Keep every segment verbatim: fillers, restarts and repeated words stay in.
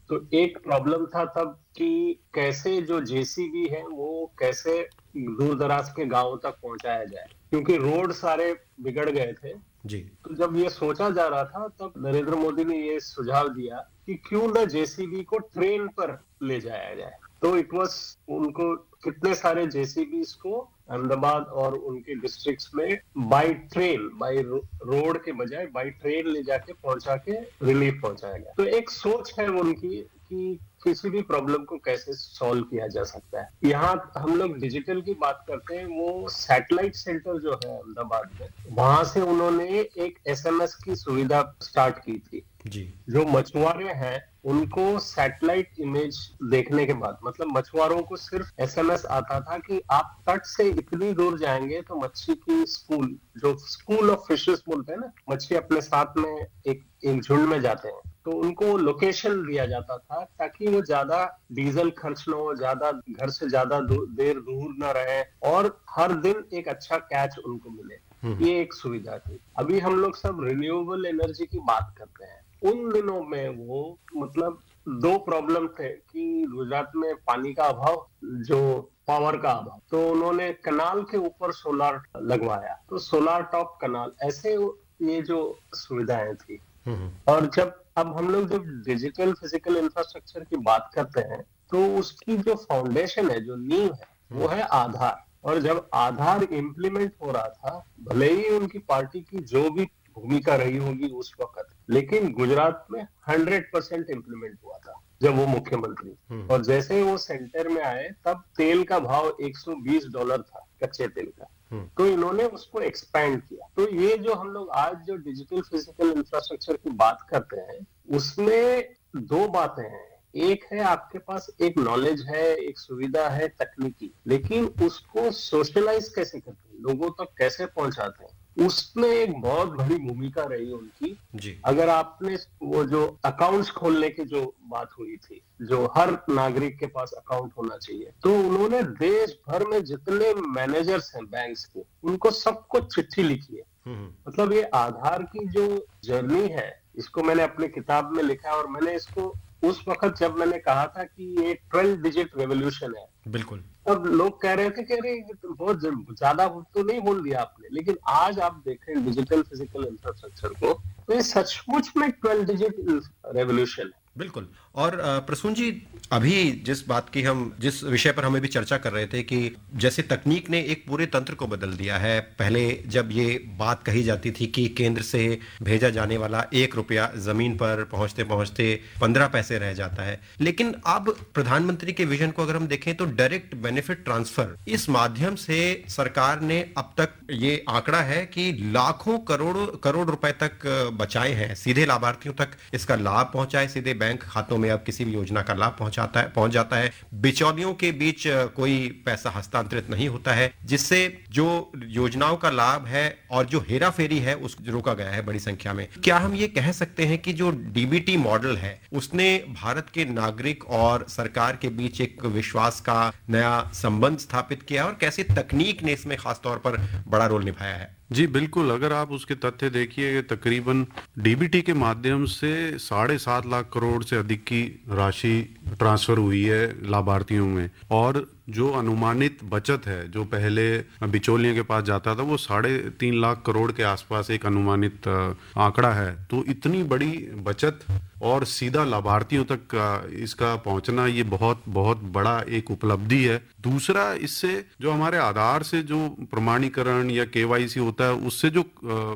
तो एक प्रॉब्लम था तब कि कैसे जो जेसीबी है वो कैसे दूर दराज के गांवों तक पहुंचाया जाए, क्योंकि रोड सारे बिगड़ गए थे जी। तो जब ये सोचा जा रहा था तब नरेंद्र मोदी ने ये सुझाव दिया कि क्यों न जेसीबी को ट्रेन पर ले जाया जाए। तो इट वाज उनको कितने सारे जेसीबीज को अहमदाबाद और उनके डिस्ट्रिक्ट्स में बाय ट्रेन, बाय रोड के बजाय बाय ट्रेन ले जाके पहुंचा के रिलीफ पहुंचाया गया। तो एक सोच है उनकी कि किसी भी प्रॉब्लम को कैसे सॉल्व किया जा सकता है। यहाँ हम लोग डिजिटल की बात करते हैं, वो सैटेलाइट सेंटर जो है अहमदाबाद में, वहां से उन्होंने एक एसएमएस की सुविधा स्टार्ट की थी जी। जो मछुआरे हैं उनको सैटेलाइट इमेज देखने के बाद, मतलब मछुआरों को सिर्फ एसएमएस आता था कि आप तट से इतनी दूर जाएंगे तो मच्छी की स्कूल, जो स्कूल ऑफ फिशेस बोलते हैं ना, मच्छी अपने साथ में एक एक झुंड में जाते हैं, तो उनको लोकेशन दिया जाता था ताकि वो ज्यादा डीजल खर्च न हो, ज्यादा घर से ज्यादा देर दूर न रहे और हर दिन एक अच्छा कैच उनको मिले। ये एक सुविधा थी। अभी हम लोग सब रिन्यूएबल एनर्जी की बात करते हैं। उन दिनों में वो मतलब दो प्रॉब्लम थे कि गुजरात में पानी का अभाव, जो पावर का अभाव, तो उन्होंने कनाल के ऊपर सोलार लगवाया, तो सोलार टॉप कनाल, ऐसे ये जो सुविधाएं थी। और जब अब हम लोग जब डिजिटल फिजिकल इंफ्रास्ट्रक्चर की बात करते हैं तो उसकी जो फाउंडेशन है, जो नींव है, वो है आधार। और जब आधार इम्प्लीमेंट हो रहा था, भले ही उनकी पार्टी की जो भी भूमिका रही होगी उस वक्त, लेकिन गुजरात में हंड्रेड परसेंट इम्प्लीमेंट हुआ था जब वो मुख्यमंत्री। और जैसे ही वो सेंटर में आए तब तेल का भाव एक सौ बीस डॉलर था, कच्चे तेल का, तो इन्होंने उसको एक्सपैंड किया। तो ये जो हम लोग आज जो डिजिटल फिजिकल इंफ्रास्ट्रक्चर की बात करते हैं, उसमें दो बातें हैं। एक है आपके पास एक नॉलेज है, एक सुविधा है तकनीकी, लेकिन उसको सोशलाइज कैसे करते हैं, लोगों तक कैसे पहुंचाते हैं, उसमें एक बहुत बड़ी भूमिका रही उनकी जी। अगर आपने वो जो अकाउंट्स खोलने की जो बात हुई थी, जो हर नागरिक के पास अकाउंट होना चाहिए, तो उन्होंने देश भर में जितने मैनेजर्स हैं बैंक्स के, उनको सबको चिट्ठी लिखी है। मतलब ये आधार की जो जर्नी है, इसको मैंने अपने किताब में लिखा है और मैंने इसको उस वक्त जब मैंने कहा था कि ये ट्वेल्व डिजिट रेवोल्यूशन है, बिल्कुल, तब लोग कह रहे थे कि अरे बहुत ज्यादा तो नहीं बोल दिया आपने, लेकिन आज आप देखें डिजिटल फिजिकल इंफ्रास्ट्रक्चर को, तो ये सचमुच में ट्वेल्व डिजिट रेवोल्यूशन है। बिल्कुल। और प्रसून जी, अभी जिस बात की हम जिस विषय पर हम अभी चर्चा कर रहे थे कि जैसे तकनीक ने एक पूरे तंत्र को बदल दिया है। पहले जब ये बात कही जाती थी कि केंद्र से भेजा जाने वाला एक रुपया जमीन पर पहुंचते पहुंचते पंद्रह पैसे रह जाता है, लेकिन अब प्रधानमंत्री के विजन को अगर हम देखें तो डायरेक्ट बेनिफिट ट्रांसफर, इस माध्यम से सरकार ने अब तक ये आंकड़ा है कि लाखों करोड़ करोड़ रुपए तक बचाए हैं, सीधे लाभार्थियों तक इसका लाभ पहुंचाए, सीधे बैंक खातों में अब किसी भी योजना का लाभ पहुंचाता है पहुंच जाता है, बिचौलियों के बीच कोई पैसा हस्तांतरित नहीं होता है, जिससे जो योजनाओं का लाभ है और जो हेरा फेरी है उसको रोका गया है बड़ी संख्या में। क्या हम ये कह सकते हैं कि जो डीबीटी मॉडल है उसने भारत के नागरिक और सरकार के बीच एक विश्वास का नया संबंध स्थापित किया और कैसे तकनीक ने इसमें खासतौर पर बड़ा रोल निभाया है? जी बिल्कुल, अगर आप उसके तथ्य देखिए, तकरीबन डीबीटी के माध्यम से साढ़े सात लाख करोड़ से अधिक की राशि ट्रांसफर हुई है लाभार्थियों में, और जो अनुमानित बचत है जो पहले बिचौलियों के पास जाता था वो साढ़े तीन लाख करोड़ के आसपास एक अनुमानित आंकड़ा है। तो इतनी बड़ी बचत और सीधा लाभार्थियों तक इसका पहुंचना, ये बहुत बहुत बड़ा एक उपलब्धि है। दूसरा, इससे जो हमारे आधार से जो प्रमाणीकरण या केवाईसी होता है, उससे जो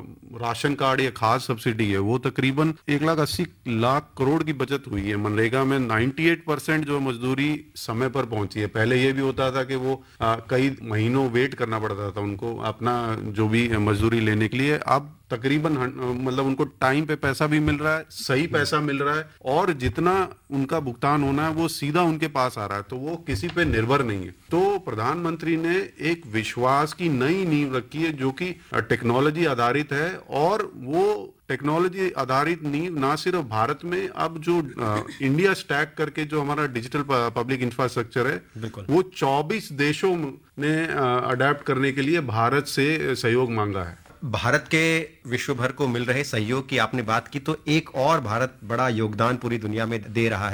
राशन कार्ड या खाद सब्सिडी है वो तकरीबन एक लाख अस्सी लाख करोड़ की बचत हुई है। मनरेगा में अट्ठानवे परसेंट जो मजदूरी समय पर पहुंची है। पहले ये भी होता था कि वो आ, कई महीनों वेट करना पड़ता था उनको अपना जो भी मजदूरी लेने के लिए। अब तकरीबन मतलब उनको टाइम पे पैसा भी मिल रहा है, सही पैसा मिल रहा है, और जितना उनका भुगतान होना है वो सीधा उनके पास आ रहा है, तो वो किसी पे निर्भर नहीं है। तो प्रधानमंत्री ने एक विश्वास की नई नींव रखी है जो कि टेक्नोलॉजी आधारित है, और वो टेक्नोलॉजी आधारित नींव ना सिर्फ भारत में, अब जो आ, इंडिया स्टैक करके जो हमारा डिजिटल पब्लिक इंफ्रास्ट्रक्चर है वो चौबीस देशों ने अडेप्ट करने के लिए भारत से सहयोग मांगा है। भारत के विश्व भर को मिल रहे सहयोग की आपने बात की, तो एक और भारत बड़ा योगदान पूरी दुनिया में दे रहा है।